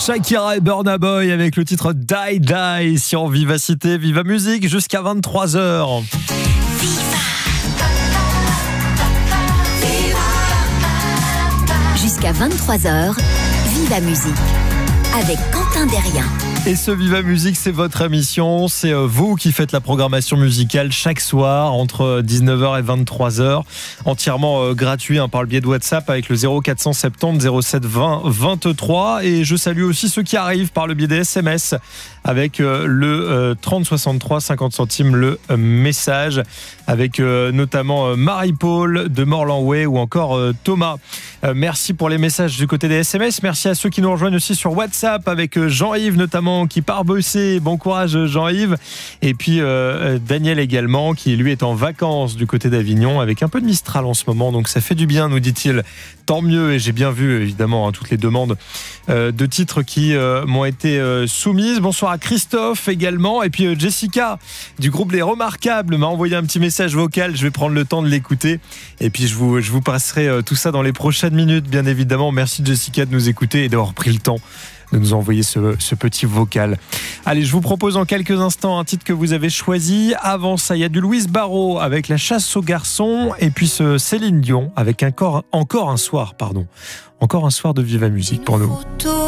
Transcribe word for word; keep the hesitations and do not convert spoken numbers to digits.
Shakira et Burna Boy avec le titre Die Die sur Vivacité, Viva Musique jusqu'à vingt-trois heures. Jusqu'à vingt-trois heures, Viva Musique avec Quentin Derrien. Et ce Viva Musique, c'est votre émission. C'est vous qui faites la programmation musicale chaque soir entre dix-neuf heures et vingt-trois heures. Entièrement gratuit hein, par le biais de WhatsApp avec le zéro quatre cent soixante-dix zéro sept vingt vingt-trois. Et je salue aussi ceux qui arrivent par le biais des S M S avec le trente soixante-trois, cinquante centimes le message. Avec notamment Marie-Paul de Morlanway ou encore Thomas. Merci pour les messages du côté des S M S. Merci à ceux qui nous rejoignent aussi sur WhatsApp avec Jean-Yves notamment qui part bosser. Bon courage Jean-Yves. Et puis euh, Daniel également qui lui est en vacances du côté d'Avignon avec un peu de Mistral en ce moment. Donc ça fait du bien nous dit-il. Tant mieux et j'ai bien vu évidemment hein, toutes les demandes euh, de titres qui euh, m'ont été euh, soumises. Bonsoir à Christophe également. Et puis euh, Jessica du groupe Les Remarquables m'a envoyé un petit message vocal. Je vais prendre le temps de l'écouter. Et puis je vous, je vous passerai euh, tout ça dans les prochaines minutes bien évidemment. Merci Jessica de nous écouter et d'avoir pris le temps de nous envoyer ce, ce petit vocal. Allez, je vous propose en quelques instants un titre que vous avez choisi. Avant ça, il y a du Louise Barrault avec La Chasse aux garçons et puis ce Céline Dion avec encore, encore un soir, pardon. Encore un soir de Viva Musique pour nous.